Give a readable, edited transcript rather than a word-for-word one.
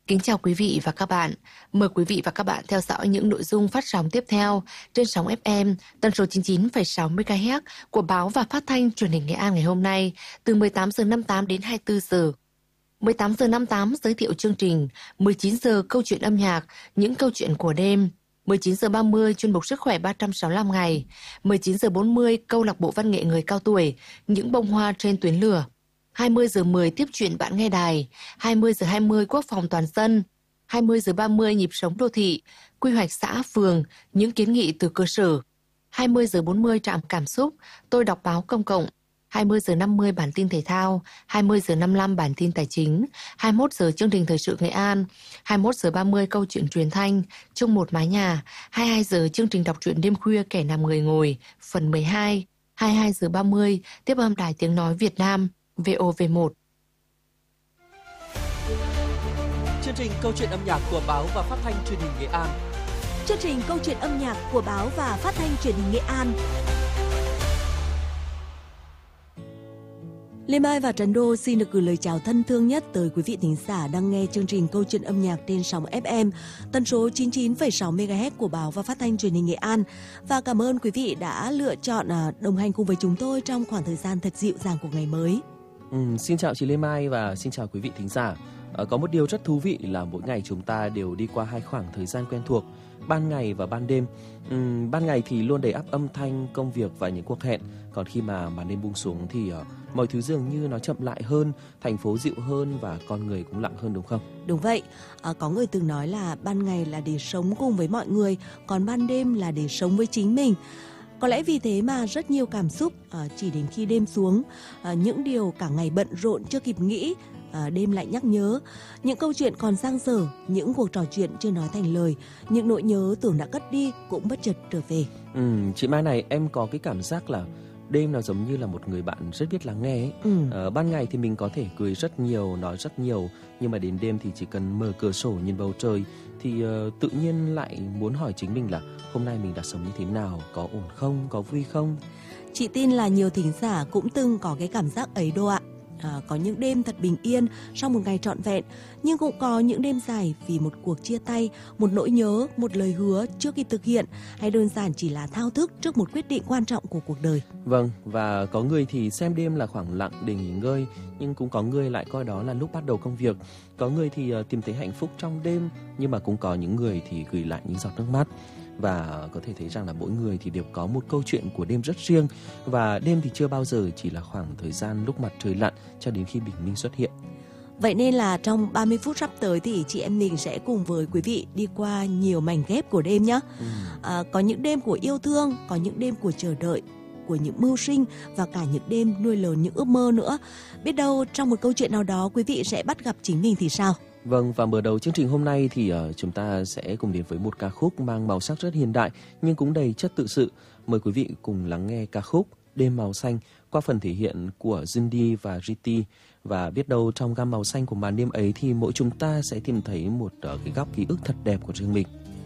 Kính chào quý vị và các bạn. Mời quý vị và các bạn theo dõi những nội dung phát sóng tiếp theo trên sóng FM tần số 99,6 MHz của báo và phát thanh truyền hình Nghệ An ngày hôm nay từ 18 giờ 58 đến 24 giờ. 18 giờ 58 giới thiệu chương trình, 19 giờ câu chuyện âm nhạc, những câu chuyện của đêm. 19 giờ 30 chuyên mục sức khỏe 365 ngày. 19 giờ 40 câu lạc bộ văn nghệ người cao tuổi, những bông hoa trên tuyến lửa. 20 giờ 10 tiếp chuyện bạn nghe đài, 20 giờ 20 quốc phòng toàn dân, 20 giờ 30 nhịp sống đô thị, quy hoạch xã phường, những kiến nghị từ cơ sở, 20 giờ 40 trạm cảm xúc, tôi đọc báo công cộng, 20 giờ 50 bản tin thể thao, 20 giờ 55 bản tin tài chính, 21 giờ chương trình thời sự Nghệ An, 21 giờ 30 câu chuyện truyền thanh, chung một mái nhà, 22 giờ chương trình đọc truyện đêm khuya kẻ nằm người ngồi, phần 12, 22 giờ 30 tiếp âm đài tiếng nói Việt Nam. VOV1. Chương trình câu chuyện âm nhạc của báo và phát thanh truyền hình Nghệ An. Chương trình câu chuyện âm nhạc của báo và phát thanh truyền hình Nghệ An. Lê Mai và Trần Đô xin được gửi lời chào thân thương nhất tới quý vị thính giả đang nghe chương trình câu chuyện âm nhạc trên sóng FM tần số 99,6 MHz của báo và phát thanh truyền hình Nghệ An, và cảm ơn quý vị đã lựa chọn đồng hành cùng với chúng tôi trong khoảng thời gian thật dịu dàng của ngày mới. Xin chào chị Lê Mai và xin chào quý vị thính giả. Có một điều rất thú vị là mỗi ngày chúng ta đều đi qua hai khoảng thời gian quen thuộc, ban ngày và ban đêm. Ban ngày thì luôn đầy ắp âm thanh, công việc và những cuộc hẹn. Còn khi mà màn đêm buông xuống thì mọi thứ dường như nó chậm lại hơn, thành phố dịu hơn và con người cũng lặng hơn, đúng không? Đúng vậy. Có người từng nói là ban ngày là để sống cùng với mọi người, còn ban đêm là để sống với chính mình. Có lẽ vì thế mà rất nhiều cảm xúc chỉ đến khi đêm xuống, những điều cả ngày bận rộn chưa kịp nghĩ, đêm lại nhắc nhớ, những câu chuyện còn dang dở, những cuộc trò chuyện chưa nói thành lời, những nỗi nhớ tưởng đã cất đi cũng bất chợt trở về. Chị Mai này, em có cái cảm giác là đêm nó giống như là một người bạn rất biết lắng nghe ấy. Ban ngày thì mình có thể cười rất nhiều, nói rất nhiều, nhưng mà đến đêm thì chỉ cần mở cửa sổ nhìn bầu trời thì tự nhiên lại muốn hỏi chính mình là hôm nay mình đã sống như thế nào, có ổn không, có vui không? Chị tin là nhiều thính giả cũng từng có cái cảm giác ấy đâu ạ. Có những đêm thật bình yên sau một ngày trọn vẹn, nhưng cũng có những đêm dài vì một cuộc chia tay, một nỗi nhớ, một lời hứa chưa kịp thực hiện, hay đơn giản chỉ là thao thức trước một quyết định quan trọng của cuộc đời. Vâng, và có người thì xem đêm là khoảng lặng để nghỉ ngơi, nhưng cũng có người lại coi đó là lúc bắt đầu công việc. Có người thì tìm thấy hạnh phúc trong đêm, nhưng mà cũng có những người thì gửi lại những giọt nước mắt. Và có thể thấy rằng là mỗi người thì đều có một câu chuyện của đêm rất riêng. Và đêm thì chưa bao giờ chỉ là khoảng thời gian lúc mặt trời lặn cho đến khi bình minh xuất hiện. Vậy nên là trong 30 phút sắp tới thì chị em mình sẽ cùng với quý vị đi qua nhiều mảnh ghép của đêm nhé. Có những đêm của yêu thương, có những đêm của chờ đợi, của những mưu sinh, và cả những đêm nuôi lớn những ước mơ nữa. Biết đâu trong một câu chuyện nào đó quý vị sẽ bắt gặp chính mình thì sao? Vâng, và mở đầu chương trình hôm nay thì chúng ta sẽ cùng đến với một ca khúc mang màu sắc rất hiện đại nhưng cũng đầy chất tự sự. Mời quý vị cùng lắng nghe ca khúc Đêm Màu Xanh qua phần thể hiện của Jindy và Riti. Và biết đâu trong gam màu xanh của màn đêm ấy thì mỗi chúng ta sẽ tìm thấy một cái góc ký ức thật đẹp của riêng mình.